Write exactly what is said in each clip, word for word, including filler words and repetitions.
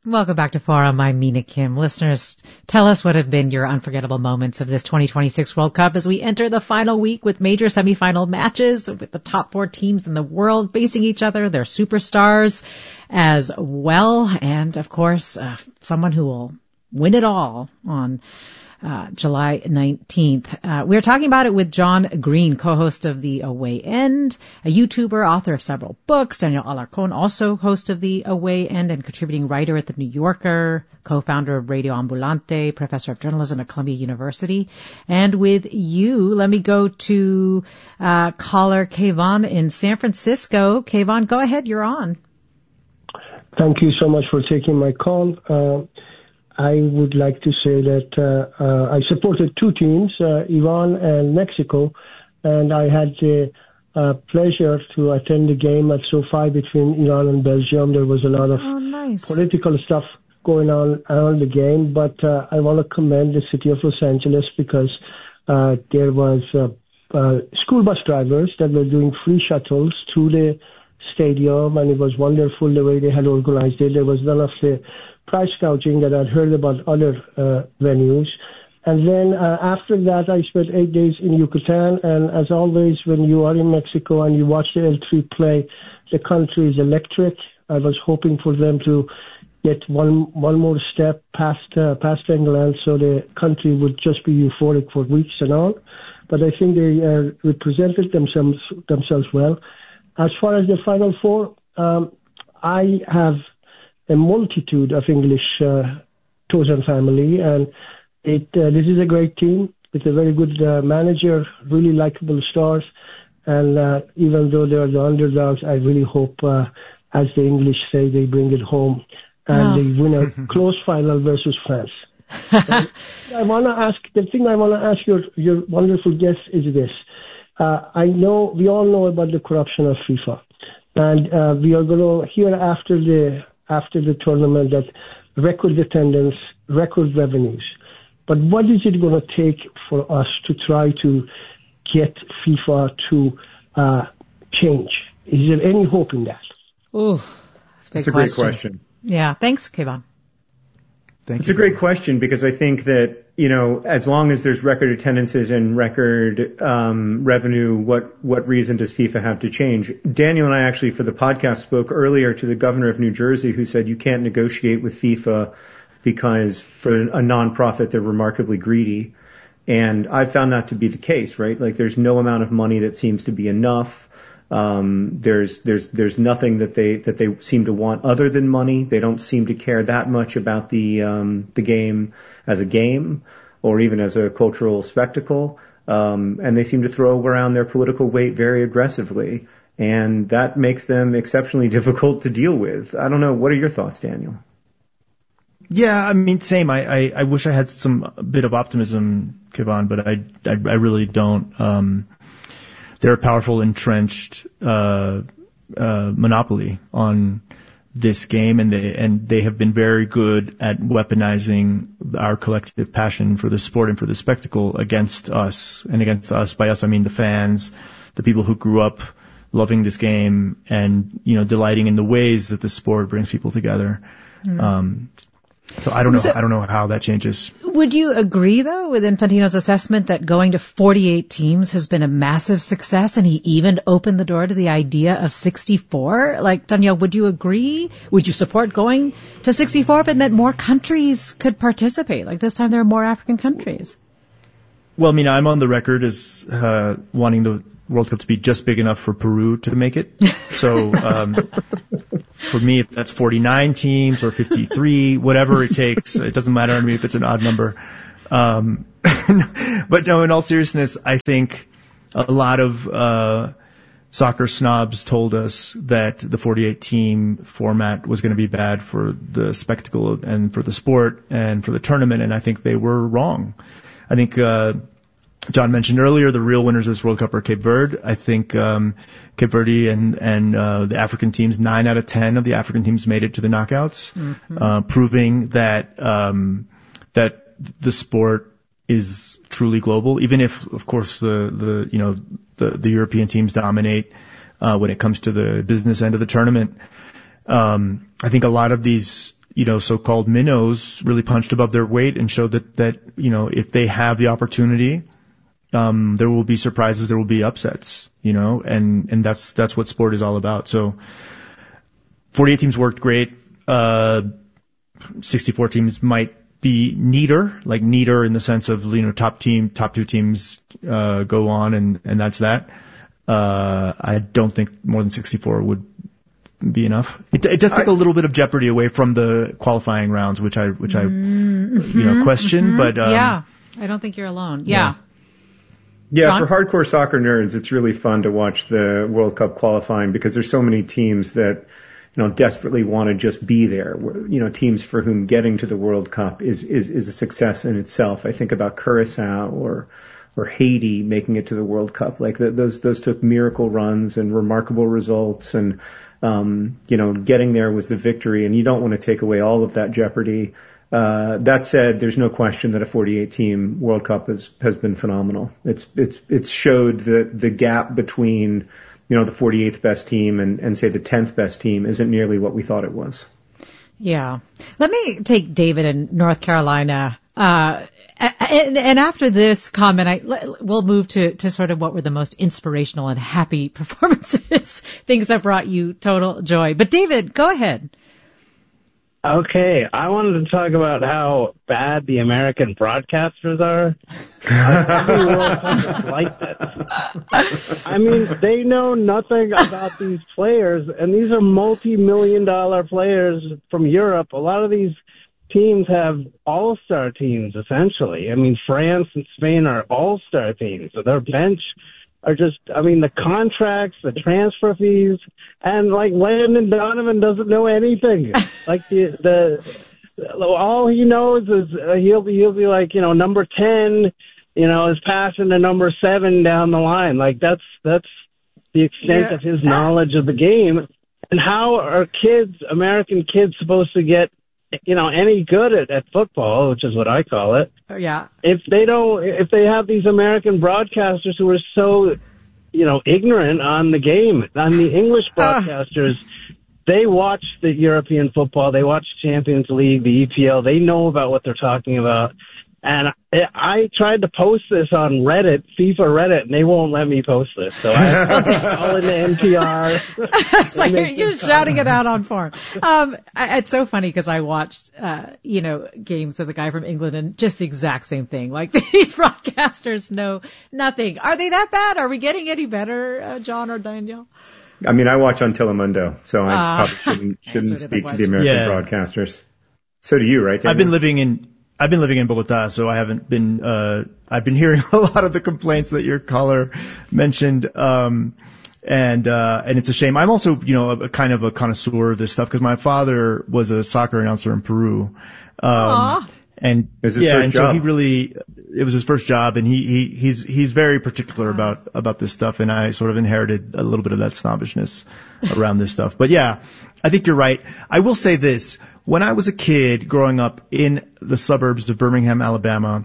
Welcome back to Forum. I'm Mina Kim. Listeners, tell us what have been your unforgettable moments of this twenty twenty-six World Cup as we enter the final week with major semifinal matches with the top four teams in the world facing each other, their superstars as well, and of course, uh, someone who will win it all on Uh, July nineteenth. Uh, we're talking about it with John Green, co-host of The Away End, a YouTuber, author of several books. Daniel Alarcon, also host of The Away End and contributing writer at The New Yorker, co-founder of Radio Ambulante, professor of journalism at Columbia University. And with you, let me go to uh, caller Kayvon in San Francisco. Kayvon, go ahead. You're on. Thank you so much for taking my call. Uh, I would like to say that uh, uh, I supported two teams, uh, Iran and Mexico, and I had the uh, pleasure to attend the game at SoFi between Iran and Belgium. There was a lot of oh, nice. political stuff going on around the game, but uh, I want to commend the city of Los Angeles because uh, there was uh, uh, school bus drivers that were doing free shuttles to the stadium, and it was wonderful the way they had organized it. There was none of the price gouging that I'd heard about other uh, venues. And then uh, after that, I spent eight days in Yucatan. And as always, when you are in Mexico and you watch the L three play, the country is electric. I was hoping for them to get one one more step past uh, past England so the country would just be euphoric for weeks and on. But I think they uh, represented themselves themselves well. As far as the Final Four, um, I have a multitude of English uh, Tozan family, and it uh, this is a great team with a very good uh, manager, really likable stars, and uh, even though they are the underdogs, I really hope, uh, as the English say, they bring it home and oh. they win a close final versus France. I want to ask the thing I want to ask your your wonderful guest is this: uh, I know we all know about the corruption of FIFA, and uh, we are going to hear after the after the tournament that record attendance, record revenues. But what is it going to take for us to try to get FIFA to uh, change? Is there any hope in that? Ooh, that's a, big that's a question. great question. Yeah, thanks, Kayvon. Thank it's you. a great question because I think that, you know, as long as there's record attendances and record um, revenue, what, what reason does FIFA have to change? Daniel and I actually, for the podcast, spoke earlier to the governor of New Jersey who said you can't negotiate with FIFA because for a nonprofit, they're remarkably greedy. And I found that to be the case, right? Like there's no amount of money that seems to be enough. Um, there's, there's, there's nothing that they, that they seem to want other than money. They don't seem to care that much about the, um, the game as a game or even as a cultural spectacle. Um, and they seem to throw around their political weight very aggressively. And that makes them exceptionally difficult to deal with. I don't know. What are your thoughts, Daniel? Yeah, I mean, same. I, I, I wish I had some bit of optimism, Kayvon, but I, I, I really don't. Um, They're a powerful, entrenched uh, uh, monopoly on this game, and they and they have been very good at weaponizing our collective passion for the sport and for the spectacle against us. And against us, by us, I mean the fans, the people who grew up loving this game and, you know, delighting in the ways that the sport brings people together. Mm. Um, So I don't know. So, I don't know how that changes. Would you agree, though, with Infantino's assessment that going to forty-eight teams has been a massive success, and he even opened the door to the idea of sixty-four? Like, Danielle, would you agree? Would you support going to sixty-four if it meant more countries could participate? Like this time, there are more African countries. Well, I mean, I'm on the record as uh, wanting the World Cup to be just big enough for Peru to make it. So. Um, For me, if that's forty-nine teams or fifty-three, whatever it takes, it doesn't matter to me if it's an odd number. Um, but no, in all seriousness, I think a lot of uh, soccer snobs told us that the forty-eight team format was going to be bad for the spectacle and for the sport and for the tournament, and I think they were wrong. I think uh, John mentioned earlier the real winners of this World Cup are Cape Verde. I think um, Cape Verde and and uh, the African teams, nine out of ten of the African teams made it to the knockouts, mm-hmm. uh, proving that um, that the sport is truly global. Even if, of course, the the you know the the European teams dominate uh, when it comes to the business end of the tournament. Um, I think a lot of these you know, so-called minnows really punched above their weight and showed that, that, you know, if they have the opportunity, um, there will be surprises, there will be upsets, you know, and, and that's, that's what sport is all about. So forty-eight teams worked great. Uh, sixty-four teams might be neater, like neater in the sense of, you know, top team, top two teams, uh, go on and, and that's that. Uh, I don't think more than sixty-four would be enough. It, it does take I, a little bit of jeopardy away from the qualifying rounds, which I, which I, mm-hmm, you know, question, mm-hmm. but, um, yeah, I don't think you're alone. Yeah. Yeah, John? For hardcore soccer nerds, it's really fun to watch the World Cup qualifying because there's so many teams that, you know, desperately want to just be there. You know, teams for whom getting to the World Cup is, is, is a success in itself. I think about Curacao or, or Haiti making it to the World Cup. Like the, those, those took miracle runs and remarkable results and, um, you know, getting there was the victory and you don't want to take away all of that jeopardy. Uh, that said, there's no question that a forty-eight team World Cup has, has been phenomenal. It's, it's, it's showed the, the gap between, you know, the forty-eighth best team and, and say the tenth best team isn't nearly what we thought it was. Yeah. Let me take David in North Carolina. Uh, and, and after this comment, I, we'll move to, to sort of what were the most inspirational and happy performances, things that brought you total joy. But David, go ahead. Okay, I wanted to talk about how bad the American broadcasters are. Every World Cup is like this. I mean, they know nothing about these players, and these are multi-million dollar players from Europe. A lot of these teams have all-star teams, essentially. I mean, France and Spain are all-star teams, so their bench are just, I mean, the contracts, the transfer fees, and like Landon Donovan doesn't know anything. Like the, the, all he knows is uh, he'll be, he'll be like, you know, number ten, you know, is passing to number seven down the line. Like that's, that's the extent yeah. of his knowledge of the game. And how are kids, American kids, supposed to get, you know, any good at, at football, which is what I call it. Oh, yeah. If they don't, if they have these American broadcasters who are so, you know, ignorant on the game, on the English broadcasters, uh. they watch the European football, they watch Champions League, the E P L, they know about what they're talking about. And I tried to post this on Reddit, FIFA Reddit, and they won't let me post this. So I have to call into N P R. It's like you're, you're shouting it out on forum. Um, it's so funny because I watched, uh, you know, games with a guy from England and just the exact same thing. Like these broadcasters know nothing. Are they that bad? Are we getting any better, uh, John or Daniel? I mean, I watch on Telemundo, so I uh, probably shouldn't, shouldn't speak to the American yeah. broadcasters. So do you, right, Daniel? I've been living in... I've been living in Bogota, so I haven't been, uh, I've been hearing a lot of the complaints that your caller mentioned. Um, and, uh, and it's a shame. I'm also, you know, a, a kind of a connoisseur of this stuff because my father was a soccer announcer in Peru. Um, and yeah, and job. so he really, it was his first job and he, he, he's, he's very particular about, about this stuff. And I sort of inherited a little bit of that snobbishness around this stuff. But yeah, I think you're right. I will say this. When I was a kid growing up in the suburbs of Birmingham, Alabama,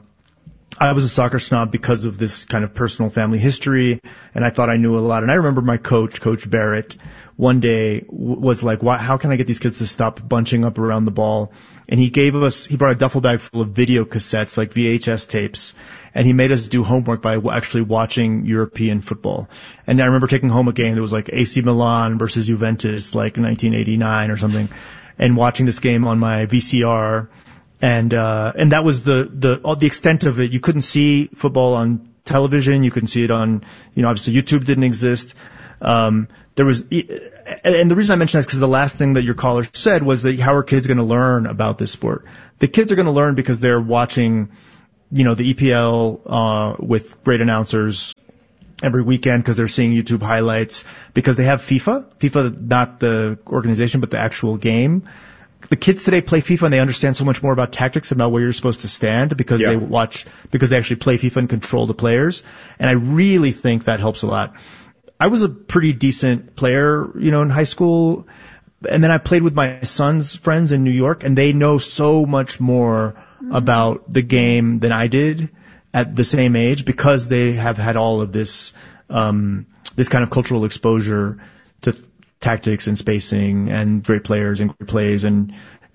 I was a soccer snob because of this kind of personal family history, and I thought I knew a lot. And I remember my coach, Coach Barrett, one day w- was like, Why, how can I get these kids to stop bunching up around the ball? And he gave us, he brought a duffel bag full of video cassettes, like V H S tapes, and he made us do homework by w- actually watching European football. And I remember taking home a game that was like A C Milan versus Juventus, like nineteen eighty-nine or something, and watching this game on my V C R. And, uh, and that was the, the, all the extent of it. You couldn't see football on television. You couldn't see it on, you know, obviously YouTube didn't exist. Um, there was, and the reason I mention that is because the last thing that your caller said was that how are kids going to learn about this sport? The kids are going to learn because they're watching, you know, the E P L, uh, with great announcers every weekend because they're seeing YouTube highlights because they have FIFA, FIFA, not the organization, but the actual game. The kids today play FIFA and they understand so much more about tactics and about where you're supposed to stand because yeah. they watch, because they actually play FIFA and control the players. And I really think that helps a lot. I was a pretty decent player, you know, in high school. And then I played with my son's friends in New York and they know so much more mm-hmm. about the game than I did at the same age because they have had all of this, um, this kind of cultural exposure to tactics and spacing and great players and great plays and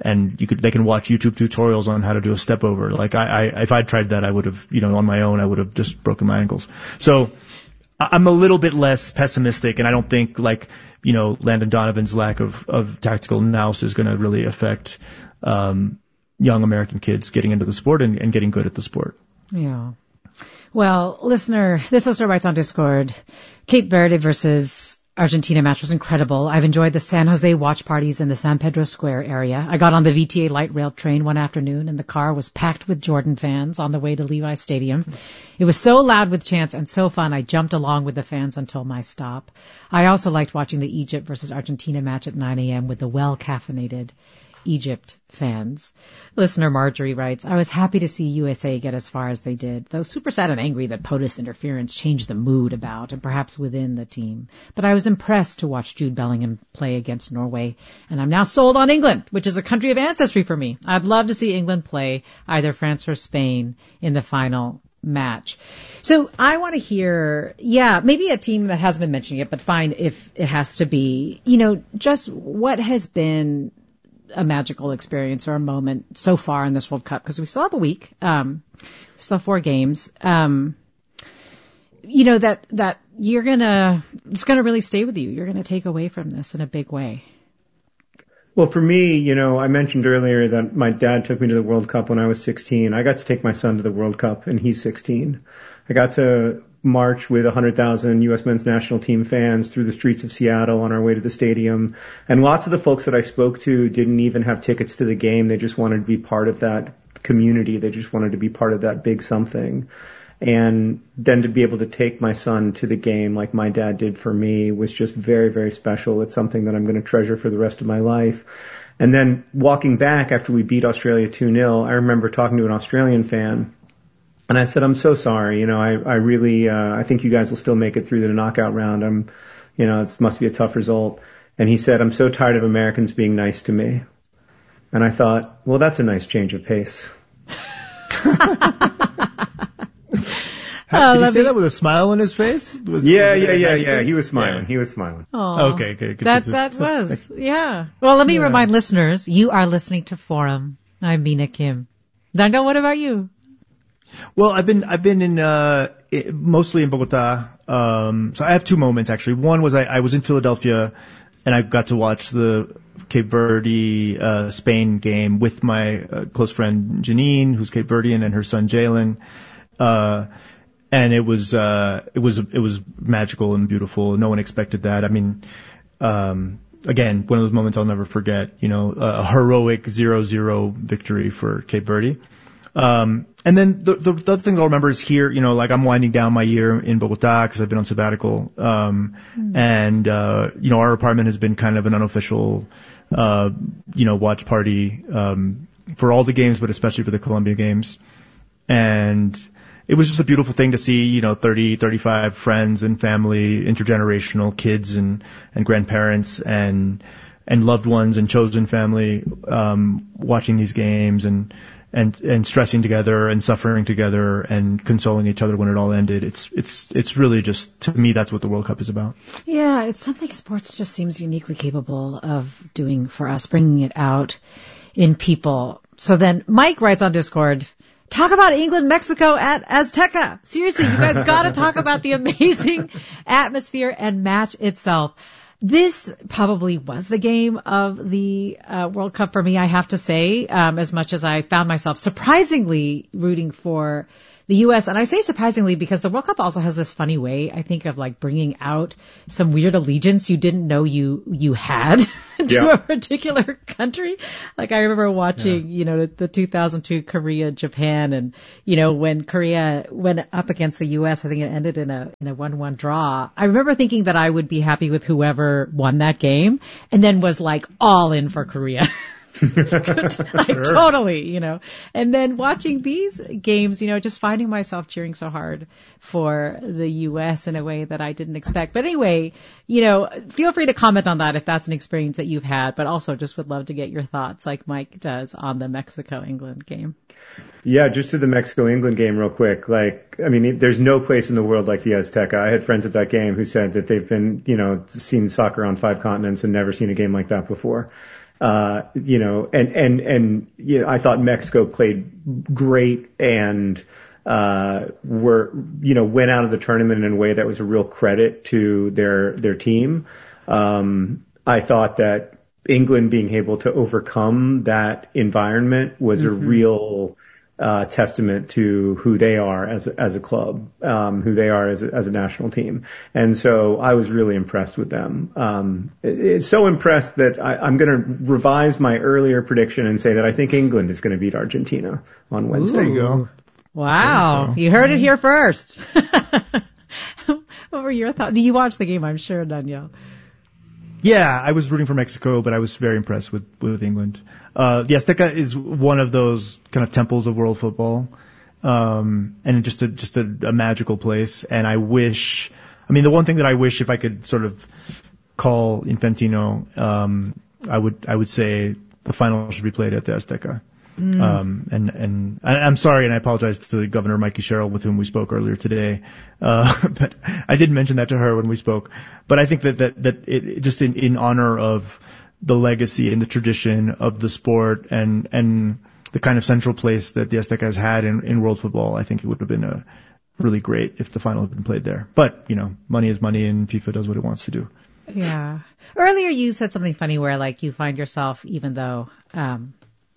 and you could, they can watch YouTube tutorials on how to do a step over. Like I, I, if I'd tried that, I would have, you know, on my own, I would have just broken my ankles. So I'm a little bit less pessimistic, and I don't think like, you know, Landon Donovan's lack of, of tactical nous is going to really affect, um, young American kids getting into the sport and, and getting good at the sport. Yeah. Well, listener, this listener writes on Discord, Cape Verde versus Argentina match was incredible. I've enjoyed the San Jose watch parties in the San Pedro Square area. I got on the V T A light rail train one afternoon and the car was packed with Jordan fans on the way to Levi Stadium. It was so loud with chants and so fun I jumped along with the fans until my stop. I also liked watching the Egypt versus Argentina match at nine a.m. with the well-caffeinated Egypt fans. Listener Marjorie writes, I was happy to see U S A get as far as they did, though super sad and angry that POTUS interference changed the mood about and perhaps within the team. But I was impressed to watch Jude Bellingham play against Norway, and I'm now sold on England, which is a country of ancestry for me. I'd love to see England play either France or Spain in the final match. So I want to hear, yeah, maybe a team that hasn't been mentioned yet, but fine if it has to be, you know, just what has been a magical experience or a moment so far in this World Cup, because we still have a week, um, still have four games, um, you know, that, that you're gonna, it's gonna really stay with you. You're gonna take away from this in a big way. Well, for me, you know, I mentioned earlier that my dad took me to the World Cup when I was sixteen. I got to take my son to the World Cup and he's sixteen. I got to march with one hundred thousand U S men's national team fans through the streets of Seattle on our way to the stadium. And lots of the folks that I spoke to didn't even have tickets to the game. They just wanted to be part of that community. They just wanted to be part of that big something. And then to be able to take my son to the game like my dad did for me was just very, very special. It's something that I'm going to treasure for the rest of my life. And then walking back after we beat Australia two nil, I remember talking to an Australian fan. And I said, I'm so sorry. You know, I, I really, uh, I think you guys will still make it through the knockout round. I'm, you know, it must be a tough result. And he said, I'm so tired of Americans being nice to me. And I thought, well, that's a nice change of pace. How, did he say that with a smile on his face? Was, yeah, was yeah, yeah, nice yeah. thing? He was smiling. Yeah. He was smiling. Aww. Okay, okay. Good. That, that was, yeah. Well, let me yeah. remind listeners, you are listening to Forum. I'm Mina Kim. Dango, what about you? Well, I've been, I've been in, uh, mostly in Bogota. Um, so I have two moments actually. One was I, I was in Philadelphia and I got to watch the Cape Verde, uh, Spain game with my uh, close friend Janine, who's Cape Verdean, and her son Jalen. Uh, and it was, uh, it was, it was magical and beautiful. No one expected that. I mean, um, again, one of those moments I'll never forget, you know, a heroic zero zero victory for Cape Verde. Um, and then the, the, the other thing I'll remember is here, you know, like I'm winding down my year in Bogota because I've been on sabbatical. Um, mm. and, uh, you know, our apartment has been kind of an unofficial, uh, you know, watch party, um, for all the games, but especially for the Colombia games. And it was just a beautiful thing to see, you know, thirty, thirty-five friends and family, intergenerational kids and, and grandparents and, and loved ones and chosen family, um, watching these games and, and, and stressing together and suffering together and consoling each other when it all ended. It's, it's, it's really just, to me, that's what the World Cup is about. Yeah, it's something sports just seems uniquely capable of doing for us, bringing it out in people. So then Mike writes on Discord, talk about England, Mexico at Azteca. Seriously, you guys got to talk about the amazing atmosphere and match itself. This probably was the game of the uh, World Cup for me, I have to say, um, as much as I found myself surprisingly rooting for the U S. And I say surprisingly because the World Cup also has this funny way, I think, of like bringing out some weird allegiance you didn't know you, you had to yeah. a particular country. Like I remember watching, yeah. you know, the two thousand two Korea, Japan, and, you know, when Korea went up against the U S, I think it ended in a, in a one one draw. I remember thinking that I would be happy with whoever won that game and then was like all in for Korea. like sure. Totally, you know. And then watching these games, you know, just finding myself cheering so hard for the U S in a way that I didn't expect. But anyway, you know, feel free to comment on that if that's an experience that you've had, but also just would love to get your thoughts like Mike does on the Mexico-England game. Yeah, just to the Mexico-England game real quick. Like, I mean, there's no place in the world like the Azteca. I had friends at that game who said that they've been, you know, seen soccer on five continents and never seen a game like that before. uh, you know, and, and, and, you know, I thought Mexico played great and, uh, were, you know, went out of the tournament in a way that was a real credit to their, their team. Um, I thought that England being able to overcome that environment was mm-hmm. a real, Uh, testament to who they are as a, as a club, um, who they are as a, as a national team. And so I was really impressed with them. Um, it, it's so impressed that I, I'm going to revise my earlier prediction and say that I think England is going to beat Argentina on Wednesday. There you go. Wow. You, go. you heard it here first. What were your thoughts? Do you watch the game? I'm sure, Daniel. Yeah, I was rooting for Mexico, but I was very impressed with, with England. Uh, the Azteca is one of those kind of temples of world football. Um, and just a, just a, a magical place. And I wish, I mean, the one thing that I wish if I could sort of call Infantino, um, I would, I would say the final should be played at the Azteca. Mm. Um, and, and I, I'm sorry, and I apologize to the Governor Mikey Sherrill with whom we spoke earlier today. Uh, but I did mention that to her when we spoke. But I think that, that, that it, just in, in honor of the legacy and the tradition of the sport and, and the kind of central place that the Azteca has had in, in world football, I think it would have been a really great if the final had been played there. But, you know, money is money and FIFA does what it wants to do. Yeah. Earlier you said something funny where like you find yourself, even though, um,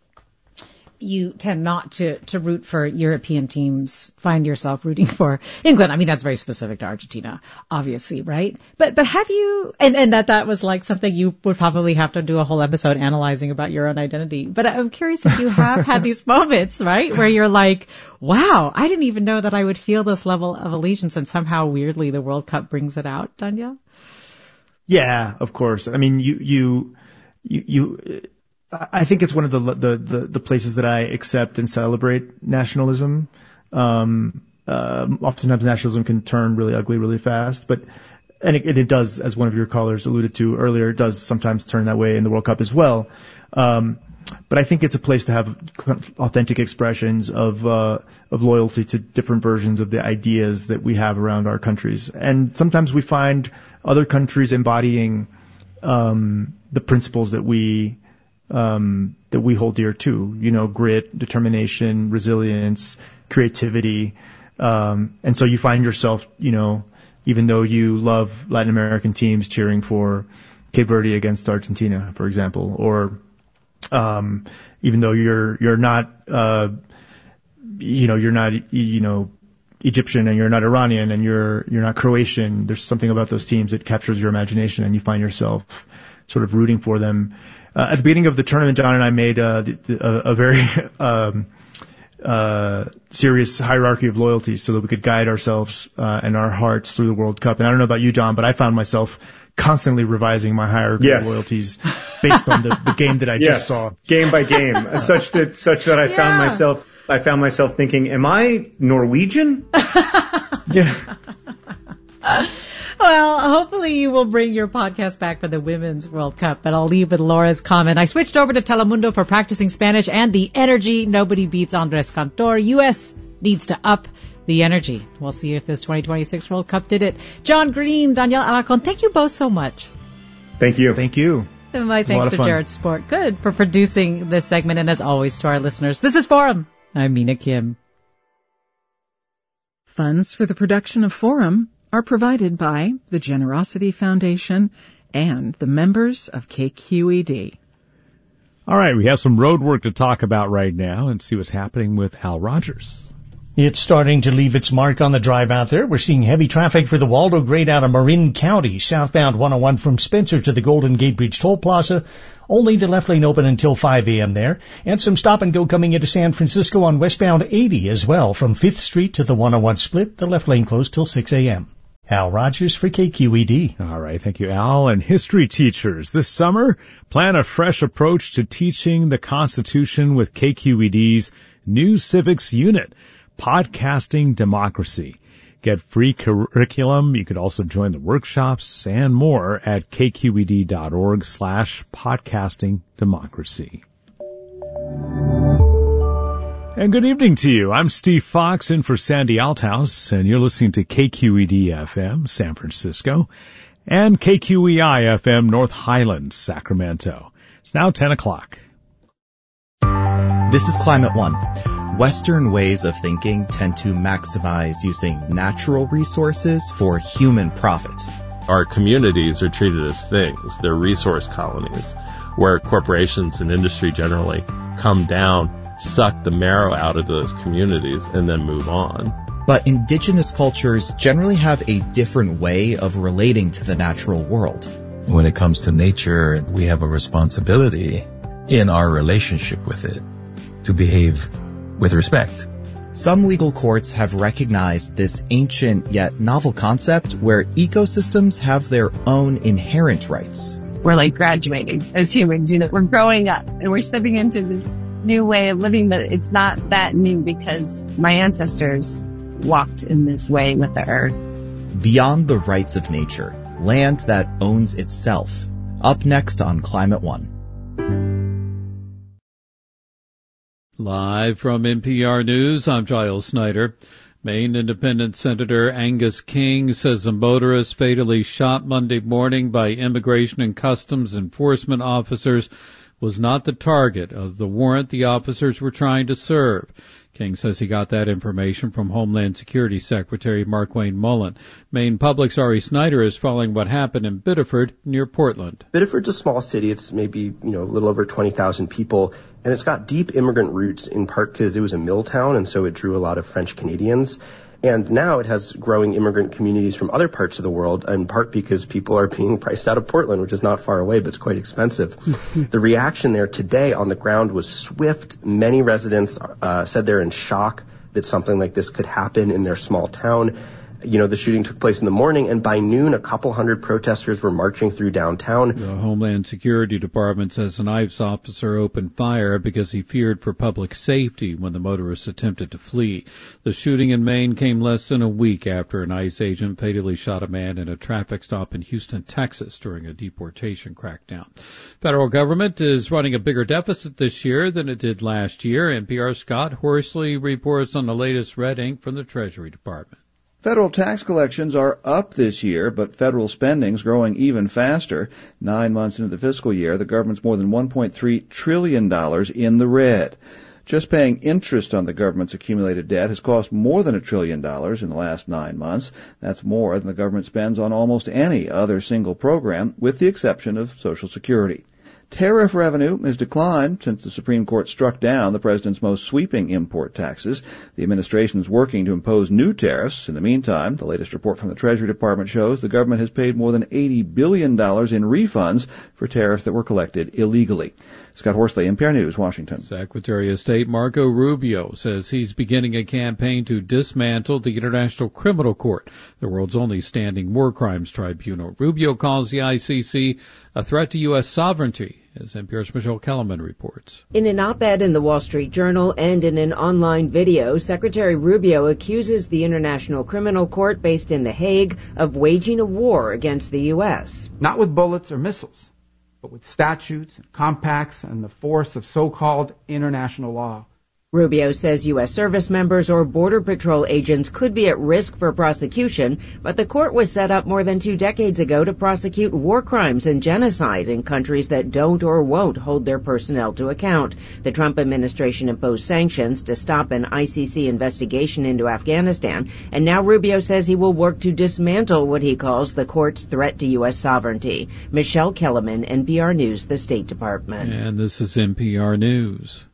you tend not to, to root for European teams, find yourself rooting for England. I mean, that's very specific to Argentina, obviously, right? But, but have you, and, and that, that was like something you would probably have to do a whole episode analyzing about your own identity. But I'm curious if you have had these moments, right? Where you're like, wow, I didn't even know that I would feel this level of allegiance, and somehow weirdly the World Cup brings it out, Daniel? Yeah, of course. I mean, you, you, you, you I think it's one of the, the, the, the places that I accept and celebrate nationalism. Um, uh, oftentimes nationalism can turn really ugly really fast, but, and it, it does, as one of your callers alluded to earlier, it does sometimes turn that way in the World Cup as well. Um, but I think it's a place to have authentic expressions of, uh, of loyalty to different versions of the ideas that we have around our countries. And sometimes we find other countries embodying, um, the principles that we, um, that we hold dear too, you know, grit, determination, resilience, creativity. Um, and so you find yourself, you know, even though you love Latin American teams, cheering for Cape Verde against Argentina, for example, or, um, even though you're, you're not, uh, you know, you're not, you know, Egyptian and you're not Iranian and you're, you're not Croatian. There's something about those teams that captures your imagination and you find yourself sort of rooting for them. Uh, at the beginning of the tournament, John and I made uh, the, the, a, a very um, uh, serious hierarchy of loyalties so that we could guide ourselves uh, and our hearts through the World Cup. And I don't know about you, John, but I found myself constantly revising my hierarchy yes. of loyalties based on the, the game that I yes. just saw. Game by game, such that such that I yeah. found myself I found myself thinking, am I Norwegian? yeah. Well, hopefully you will bring your podcast back for the Women's World Cup, but I'll leave with Laura's comment. I switched over to Telemundo for practicing Spanish and the energy. Nobody beats Andres Cantor. U S needs to up the energy. We'll see if this twenty twenty-six World Cup did it. John Green, Daniel Alarcon, thank you both so much. Thank you. Thank you. And my thanks to Jared Sport. Good for producing this segment. And as always to our listeners, this is Forum. I'm Mina Kim. Funds for the production of Forum are provided by the Generosity Foundation and the members of K Q E D. All right, we have some road work to talk about right now and see what's happening with Hal Rogers. It's starting to leave its mark on the drive out there. We're seeing heavy traffic for the Waldo grade out of Marin County, southbound one oh one from Spencer to the Golden Gate Bridge Toll Plaza. Only the left lane open until five a.m. there. And some stop and go coming into San Francisco on westbound eighty as well. From fifth Street to the one oh one split, the left lane closed till six a.m. Al Rogers for K Q E D. All right, thank you, Al. And history teachers, this summer, plan a fresh approach to teaching the Constitution with K Q E D's new civics unit, Podcasting Democracy. Get free curriculum. You could also join the workshops and more at kqed.org slash podcasting democracy. And good evening to you. I'm Steve Fox in for Sandy Althouse, and you're listening to K Q E D F M, San Francisco, and K Q E I F M, North Highlands, Sacramento. It's now ten o'clock. This is Climate One. Western ways of thinking tend to maximize using natural resources for human profit. Our communities are treated as things. They're resource colonies, where corporations and industry generally come down, suck the marrow out of those communities, and then move on. But indigenous cultures generally have a different way of relating to the natural world. When it comes to nature, we have a responsibility in our relationship with it to behave with respect. Some legal courts have recognized this ancient yet novel concept where ecosystems have their own inherent rights. We're like graduating as humans, you know, we're growing up and we're stepping into this new way of living, but it's not that new because my ancestors walked in this way with the earth. Beyond the rights of nature, land that owns itself. Up next on Climate One. Live from N P R News, I'm Giles Snyder. Maine Independent Senator Angus King says a motorist fatally shot Monday morning by Immigration and Customs Enforcement officers was not the target of the warrant the officers were trying to serve. King says he got that information from Homeland Security Secretary Markwayne Mullin. Maine Public's Ari Snyder is following what happened in Biddeford near Portland. Biddeford's a small city. It's maybe, you know, a little over twenty thousand people. And it's got deep immigrant roots in part because it was a mill town, and so it drew a lot of French Canadians. And now it has growing immigrant communities from other parts of the world, in part because people are being priced out of Portland, which is not far away, but it's quite expensive. The reaction there today on the ground was swift. Many residents uh, said they're in shock that something like this could happen in their small town. You know, the shooting took place in the morning, and by noon, a couple hundred protesters were marching through downtown. The Homeland Security Department says an ICE officer opened fire because he feared for public safety when the motorist attempted to flee. The shooting in Maine came less than a week after an ICE agent fatally shot a man in a traffic stop in Houston, Texas during a deportation crackdown. Federal government is running a bigger deficit this year than it did last year. N P R's Scott Horsley reports on the latest red ink from the Treasury Department. Federal tax collections are up this year, but federal spending's growing even faster. Nine months into the fiscal year, the government's more than one point three trillion dollars in the red. Just paying interest on the government's accumulated debt has cost more than a trillion dollars in the last nine months. That's more than the government spends on almost any other single program, with the exception of Social Security. Tariff revenue has declined since the Supreme Court struck down the president's most sweeping import taxes. The administration is working to impose new tariffs. In the meantime, the latest report from the Treasury Department shows the government has paid more than eighty billion dollars in refunds for tariffs that were collected illegally. Scott Horsley, N P R News, Washington. Secretary of State Marco Rubio says he's beginning a campaign to dismantle the International Criminal Court, the world's only standing war crimes tribunal. Rubio calls the I C C a threat to U S sovereignty, as N P R's Michelle Kellerman reports. In an op-ed in the Wall Street Journal and in an online video, Secretary Rubio accuses the International Criminal Court based in The Hague of waging a war against the U S. Not with bullets or missiles, but with statutes and compacts and the force of so-called international law. Rubio says U S service members or Border Patrol agents could be at risk for prosecution, but the court was set up more than two decades ago to prosecute war crimes and genocide in countries that don't or won't hold their personnel to account. The Trump administration imposed sanctions to stop an I C C investigation into Afghanistan, and now Rubio says he will work to dismantle what he calls the court's threat to U S sovereignty. Michelle Kellerman, N P R News, the State Department. And this is N P R News.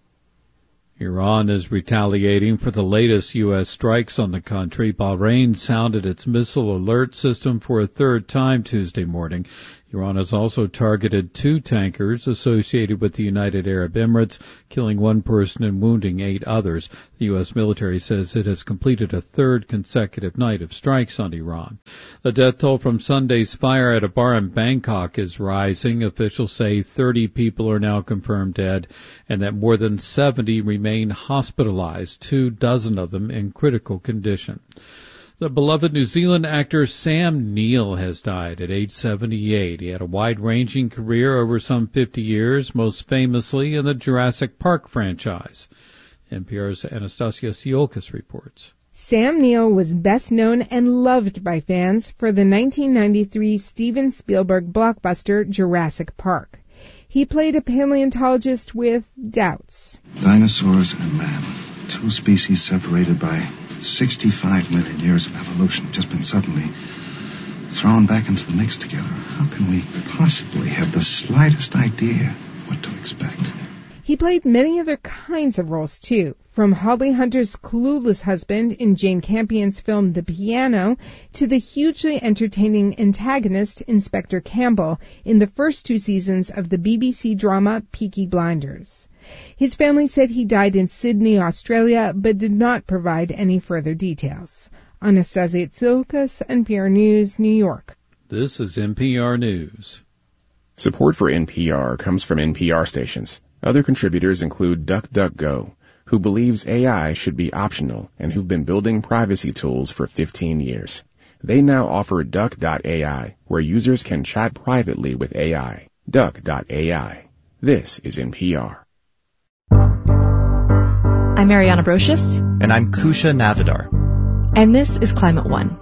Iran is retaliating for the latest U S strikes on the country. Bahrain sounded its missile alert system for a third time Tuesday morning. Iran has also targeted two tankers associated with the United Arab Emirates, killing one person and wounding eight others. The U S military says it has completed a third consecutive night of strikes on Iran. The death toll from Sunday's fire at a bar in Bangkok is rising. Officials say thirty people are now confirmed dead and that more than seventy remain hospitalized, two dozen of them in critical condition. The beloved New Zealand actor Sam Neill has died at age seventy-eight. He had a wide-ranging career over some fifty years, most famously in the Jurassic Park franchise. N P R's Anastasia Tsiolkas reports. Sam Neill was best known and loved by fans for the nineteen ninety-three Steven Spielberg blockbuster Jurassic Park. He played a paleontologist with doubts. Dinosaurs and man, two species separated by sixty-five million years of evolution, just been suddenly thrown back into the mix together. How can we possibly have the slightest idea what to expect? He played many other kinds of roles, too, from Holly Hunter's clueless husband in Jane Campion's film The Piano to the hugely entertaining antagonist Inspector Campbell in the first two seasons of the B B C drama Peaky Blinders. His family said he died in Sydney, Australia, but did not provide any further details. Anastasia Tsoukas, N P R News, New York. This is N P R News. Support for N P R comes from N P R stations. Other contributors include DuckDuckGo, who believes A I should be optional and who've been building privacy tools for fifteen years. They now offer Duck dot A I, where users can chat privately with A I. Duck dot A I. This is N P R. I'm Mariana Brocious. And I'm Kusha Navidar. And this is Climate One.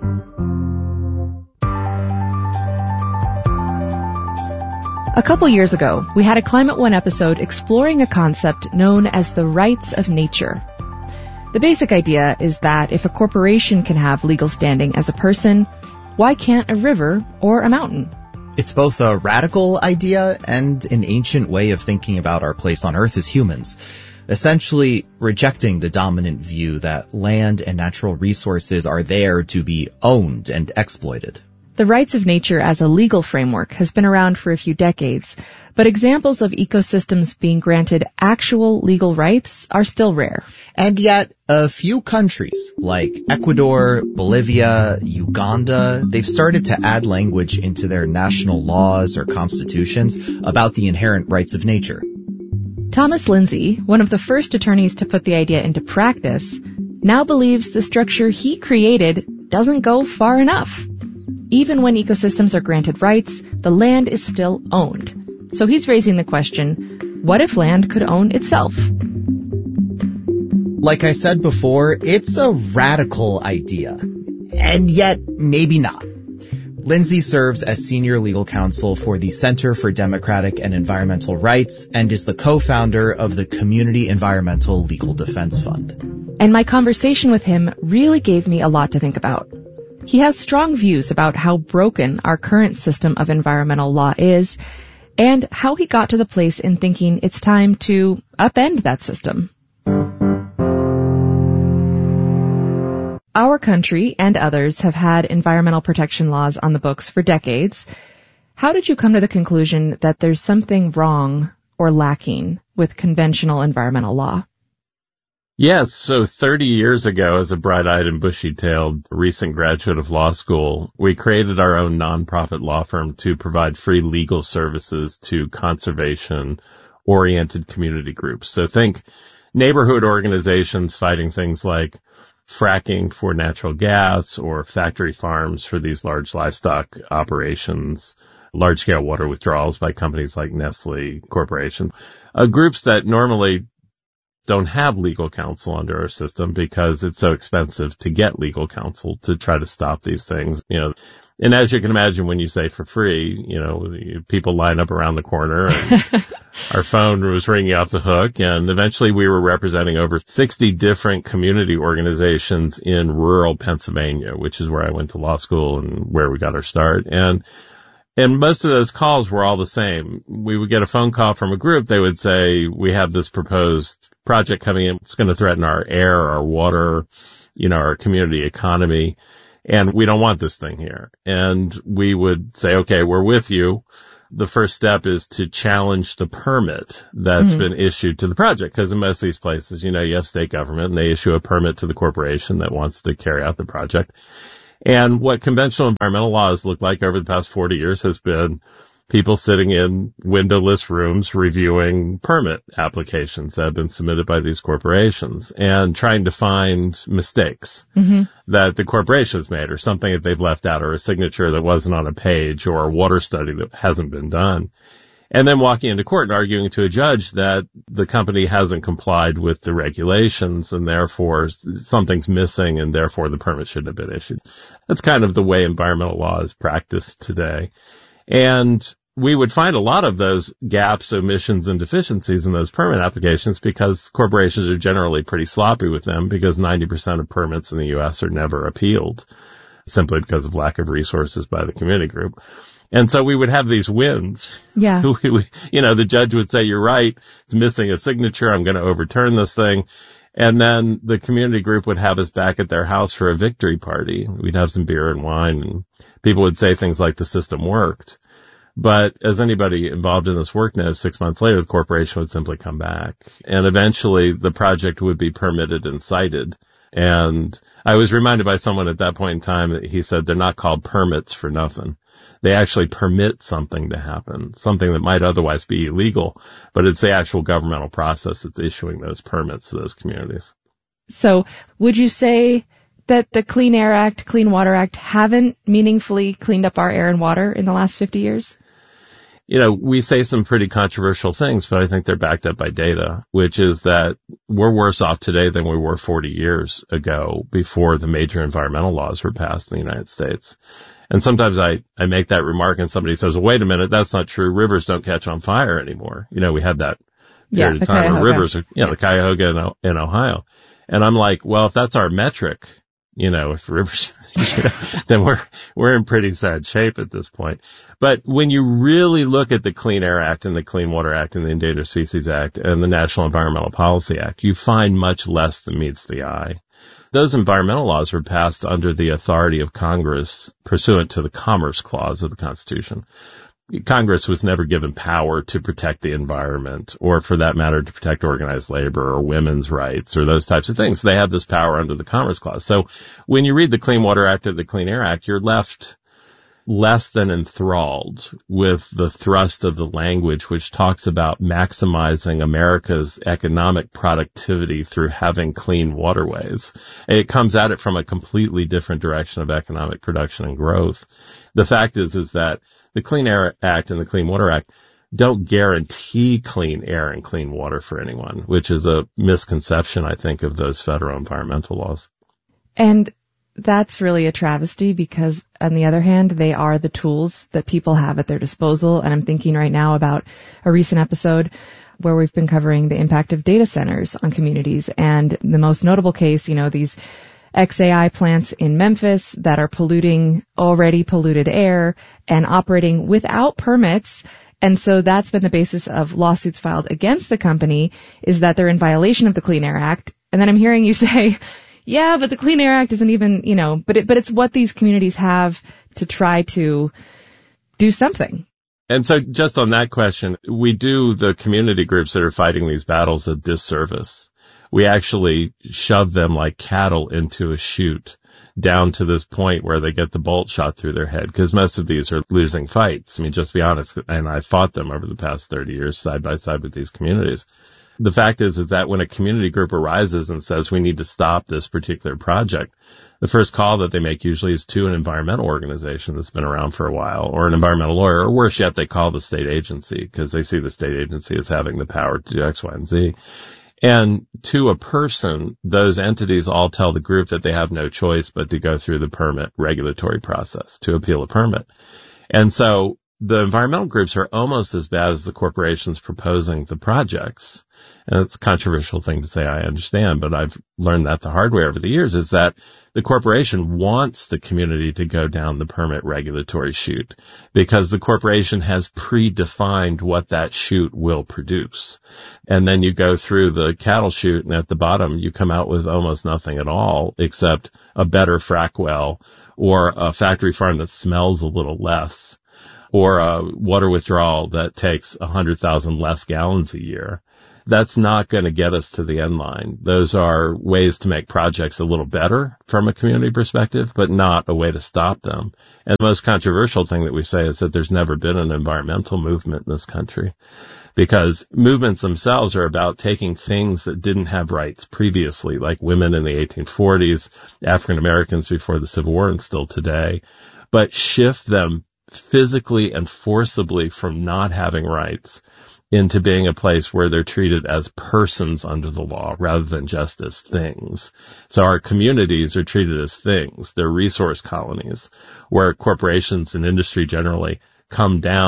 A couple years ago, we had a Climate One episode exploring a concept known as the rights of nature. The basic idea is that if a corporation can have legal standing as a person, why can't a river or a mountain? It's both a radical idea and an ancient way of thinking about our place on Earth as humans, essentially rejecting the dominant view that land and natural resources are there to be owned and exploited. The rights of nature as a legal framework has been around for a few decades, but examples of ecosystems being granted actual legal rights are still rare. And yet, a few countries, like Ecuador, Bolivia, Uganda, they've started to add language into their national laws or constitutions about the inherent rights of nature. Thomas Lindsay, one of the first attorneys to put the idea into practice, now believes the structure he created doesn't go far enough. Even when ecosystems are granted rights, the land is still owned. So he's raising the question, what if land could own itself? Like I said before, it's a radical idea. And yet, maybe not. Lindsay serves as senior legal counsel for the Center for Democratic and Environmental Rights and is the co-founder of the Community Environmental Legal Defense Fund. And my conversation with him really gave me a lot to think about. He has strong views about how broken our current system of environmental law is and how he got to the place in thinking it's time to upend that system. Our country and others have had environmental protection laws on the books for decades. How did you come to the conclusion that there's something wrong or lacking with conventional environmental law? Yes, so thirty years ago, as a bright-eyed and bushy-tailed recent graduate of law school, we created our own nonprofit law firm to provide free legal services to conservation-oriented community groups. So think neighborhood organizations fighting things like fracking for natural gas or factory farms for these large livestock operations, large-scale water withdrawals by companies like Nestle Corporation, uh, groups that normally don't have legal counsel under our system because it's so expensive to get legal counsel to try to stop these things, you know. And as you can imagine, when you say for free, you know, people line up around the corner and our phone was ringing off the hook. And eventually we were representing over sixty different community organizations in rural Pennsylvania, which is where I went to law school and where we got our start. And And most of those calls were all the same. We would get a phone call from a group. They would say, we have this proposed project coming in. It's going to threaten our air, our water, you know, our community economy. And we don't want this thing here. And we would say, okay, we're with you. The first step is to challenge the permit that's mm-hmm. been issued to the project. Because in most of these places, you know, you have state government and they issue a permit to the corporation that wants to carry out the project. And what conventional environmental laws look like over the past forty years has been people sitting in windowless rooms reviewing permit applications that have been submitted by these corporations and trying to find mistakes mm-hmm. that the corporation's made or something that they've left out or a signature that wasn't on a page or a water study that hasn't been done. And then walking into court and arguing to a judge that the company hasn't complied with the regulations and therefore something's missing and therefore the permit shouldn't have been issued. That's kind of the way environmental law is practiced today. And we would find a lot of those gaps, omissions, and deficiencies in those permit applications because corporations are generally pretty sloppy with them because ninety percent of permits in the U S are never appealed simply because of lack of resources by the community group. And so we would have these wins. Yeah. You know, the judge would say, you're right, it's missing a signature, I'm going to overturn this thing. And then the community group would have us back at their house for a victory party. We'd have some beer and wine, and people would say things like the system worked. But as anybody involved in this work knows, six months later, the corporation would simply come back. And eventually the project would be permitted and cited. And I was reminded by someone at that point in time that he said they're not called permits for nothing. They actually permit something to happen, something that might otherwise be illegal, but it's the actual governmental process that's issuing those permits to those communities. So would you say that the Clean Air Act, Clean Water Act haven't meaningfully cleaned up our air and water in the last fifty years? You know, we say some pretty controversial things, but I think they're backed up by data, which is that we're worse off today than we were forty years ago before the major environmental laws were passed in the United States. And sometimes I, I make that remark and somebody says, well, wait a minute, that's not true. Rivers don't catch on fire anymore. You know, we had that period yeah, of time Cuyahoga. where rivers, are, you know, the Cuyahoga in, in Ohio. And I'm like, well, if that's our metric, you know, if rivers, you know, then we're, we're in pretty sad shape at this point. But when you really look at the Clean Air Act and the Clean Water Act and the Endangered Species Act and the National Environmental Policy Act, you find much less than meets the eye. Those environmental laws were passed under the authority of Congress pursuant to the Commerce Clause of the Constitution. Congress was never given power to protect the environment or, for that matter, to protect organized labor or women's rights or those types of things. They have this power under the Commerce Clause. So when you read the Clean Water Act or the Clean Air Act, you're left less than enthralled with the thrust of the language, which talks about maximizing America's economic productivity through having clean waterways. It comes at it from a completely different direction of economic production and growth. The fact is, is that the Clean Air Act and the Clean Water Act don't guarantee clean air and clean water for anyone, which is a misconception, I think, of those federal environmental laws. And that's really a travesty because, on the other hand, they are the tools that people have at their disposal. And I'm thinking right now about a recent episode where we've been covering the impact of data centers on communities. And the most notable case, you know, these X A I plants in Memphis that are polluting already polluted air and operating without permits. And so that's been the basis of lawsuits filed against the company, is that they're in violation of the Clean Air Act. And then I'm hearing you say, yeah, but the Clean Air Act isn't even, you know, but it, but it's what these communities have to try to do something. And so just on that question, we do the community groups that are fighting these battles a disservice. We actually shove them like cattle into a chute down to this point where they get the bolt shot through their head, because most of these are losing fights. I mean, just to be honest, and I fought them over the past thirty years side by side with these communities. The fact is, is that when a community group arises and says we need to stop this particular project, the first call that they make usually is to an environmental organization that's been around for a while, or an environmental lawyer, or worse yet, they call the state agency because they see the state agency as having the power to do X, Y, and Z. And to a person, those entities all tell the group that they have no choice but to go through the permit regulatory process to appeal a permit. And so the environmental groups are almost as bad as the corporations proposing the projects. And it's a controversial thing to say, I understand, but I've learned that the hard way over the years, is that the corporation wants the community to go down the permit regulatory chute because the corporation has predefined what that chute will produce. And then you go through the cattle chute, and at the bottom you come out with almost nothing at all except a better frack well or a factory farm that smells a little less or a water withdrawal that takes one hundred thousand less gallons a year. That's not going to get us to the end line. Those are ways to make projects a little better from a community perspective, but not a way to stop them. And the most controversial thing that we say is that there's never been an environmental movement in this country, because movements themselves are about taking things that didn't have rights previously, like women in the eighteen forties, African Americans before the Civil War and still today, but shift them physically and forcibly from not having rights into being a place where they're treated as persons under the law rather than just as things. So our communities are treated as things. They're resource colonies where corporations and industry generally come down,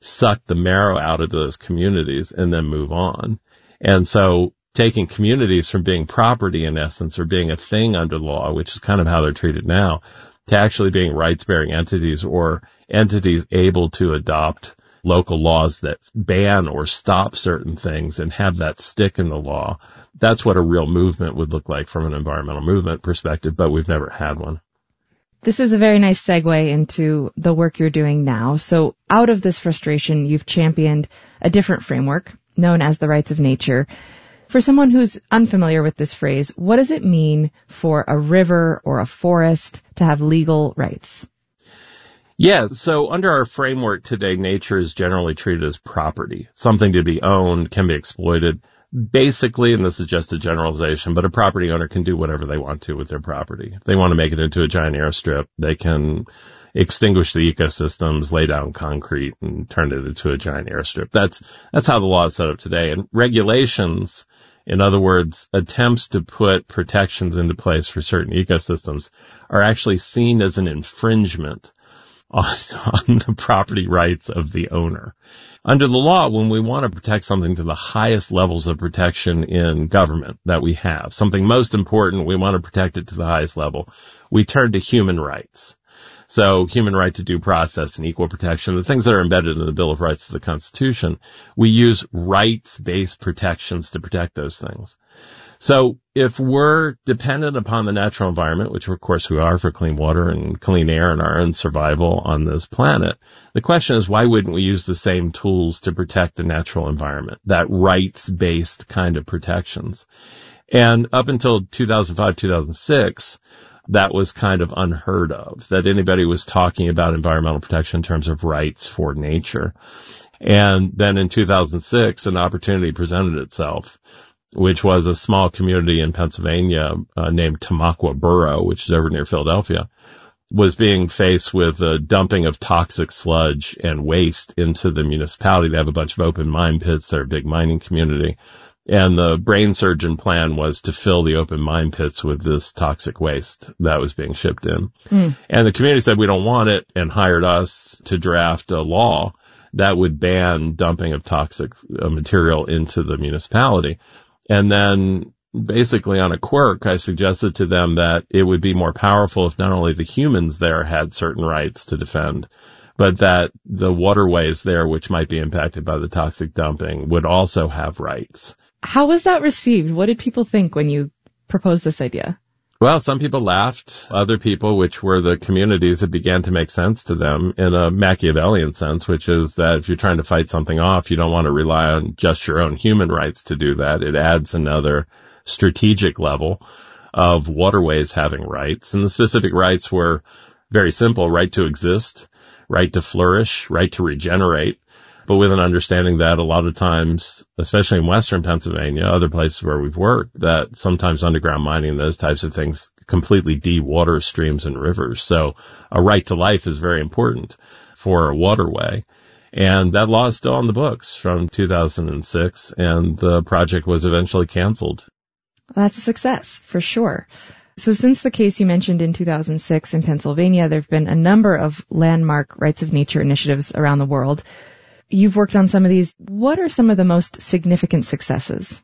suck the marrow out of those communities and then move on. And so taking communities from being property in essence or being a thing under law, which is kind of how they're treated now, to actually being rights-bearing entities or entities able to adopt local laws that ban or stop certain things and have that stick in the law. That's what a real movement would look like from an environmental movement perspective, but we've never had one. This is a very nice segue into the work you're doing now. So out of this frustration, you've championed a different framework known as the rights of nature. For someone who's unfamiliar with this phrase, what does it mean for a river or a forest to have legal rights? Yeah, so under our framework today, nature is generally treated as property, something to be owned, can be exploited. Basically, and this is just a generalization, but a property owner can do whatever they want to with their property. If they want to make it into a giant airstrip, they can extinguish the ecosystems, lay down concrete, and turn it into a giant airstrip. That's that's how the law is set up today. And regulations, in other words, attempts to put protections into place for certain ecosystems, are actually seen as an infringement on, on the property rights of the owner. Under the law, when we want to protect something to the highest levels of protection in government that we have, something most important, we want to protect it to the highest level, we turn to human rights. So human right to due process and equal protection, the things that are embedded in the Bill of Rights of the Constitution, we use rights-based protections to protect those things. So if we're dependent upon the natural environment, which of course we are for clean water and clean air and our own survival on this planet, the question is, why wouldn't we use the same tools to protect the natural environment, that rights-based kind of protections? And up until two thousand five, two thousand six, that was kind of unheard of, that anybody was talking about environmental protection in terms of rights for nature. And then in two thousand six, an opportunity presented itself, which was a small community in Pennsylvania uh, named Tamaqua Borough, which is over near Philadelphia, was being faced with a dumping of toxic sludge and waste into the municipality. They have a bunch of open mine pits. They're a big mining community. And the brain surgeon plan was to fill the open mine pits with this toxic waste that was being shipped in. Mm. And the community said, we don't want it, and hired us to draft a law that would ban dumping of toxic uh, material into the municipality. And then basically on a quirk, I suggested to them that it would be more powerful if not only the humans there had certain rights to defend, but that the waterways there, which might be impacted by the toxic dumping, would also have rights. How was that received? What did people think when you proposed this idea? Well, some people laughed. Other people, which were the communities, it began to make sense to them in a Machiavellian sense, which is that if you're trying to fight something off, you don't want to rely on just your own human rights to do that. It adds another strategic level of waterways having rights. And the specific rights were very simple: right to exist, right to flourish, right to regenerate. But with an understanding that a lot of times, especially in western Pennsylvania, other places where we've worked, that sometimes underground mining, those types of things, completely de-water streams and rivers. So a right to life is very important for a waterway. And that law is still on the books from two thousand six, and the project was eventually canceled. That's a success, for sure. So since the case you mentioned in two thousand six in Pennsylvania, there have been a number of landmark rights of nature initiatives around the world. You've worked on some of these. What are some of the most significant successes?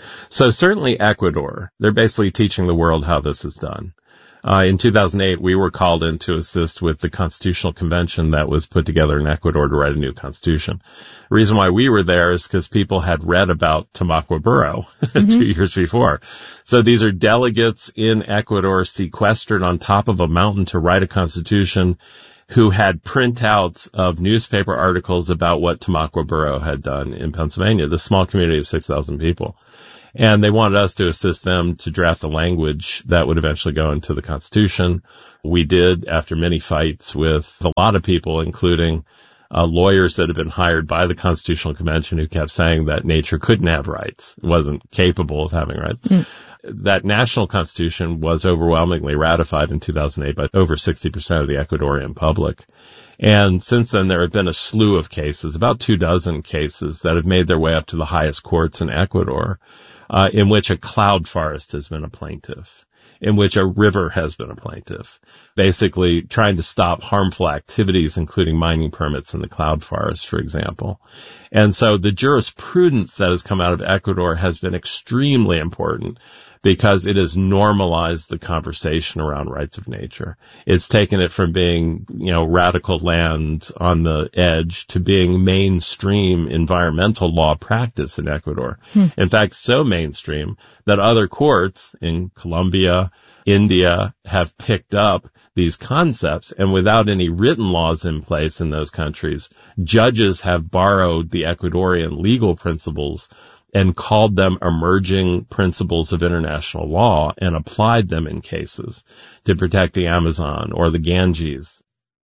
So certainly Ecuador. They're basically teaching the world how this is done. Uh, in two thousand eight, we were called in to assist with the constitutional convention that was put together in Ecuador to write a new constitution. The reason why we were there is because people had read about Tamaqua Borough mm-hmm. two years before. So these are delegates in Ecuador sequestered on top of a mountain to write a constitution, who had printouts of newspaper articles about what Tamaqua Borough had done in Pennsylvania, the small community of six thousand people. And they wanted us to assist them to draft the language that would eventually go into the Constitution. We did, after many fights with a lot of people, including uh, lawyers that had been hired by the Constitutional Convention, who kept saying that nature couldn't have rights, wasn't capable of having rights. Mm. That national constitution was overwhelmingly ratified in two thousand eight by over sixty percent of the Ecuadorian public. And since then, there have been a slew of cases, about two dozen cases, that have made their way up to the highest courts in Ecuador, uh, in which a cloud forest has been a plaintiff. in which a river has been a plaintiff, basically trying to stop harmful activities, including mining permits in the cloud forest, for example. And so the jurisprudence that has come out of Ecuador has been extremely important because it has normalized the conversation around rights of nature. It's taken it from being, you know, radical land on the edge to being mainstream environmental law practice in Ecuador. Hmm. In fact, so mainstream that other courts in Colombia, India have picked up these concepts, and without any written laws in place in those countries, judges have borrowed the Ecuadorian legal principles and called them emerging principles of international law and applied them in cases to protect the Amazon or the Ganges.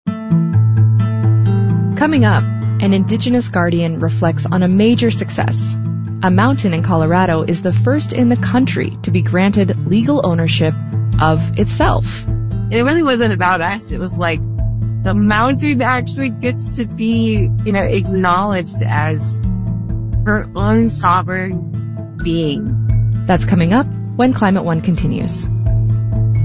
Coming up, an Indigenous Guardian reflects on a major success. A mountain in Colorado is the first in the country to be granted legal ownership of itself. It really wasn't about us. It was like the mountain actually gets to be, you know, acknowledged as her own sovereign being. That's coming up when Climate One continues.